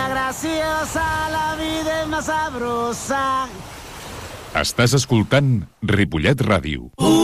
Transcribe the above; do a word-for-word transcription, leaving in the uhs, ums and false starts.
niña graciosa, la vida és más sabrosa. Estàs escoltant Ripollet Ràdio. Uh!